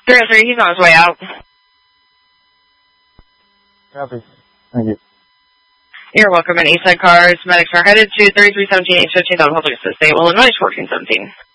303, he's on his way out. Copy. Thank you. You're welcome. And Eastside cars, medics are headed to 3317 East 15th on Public Assist State, Illinois, 1417.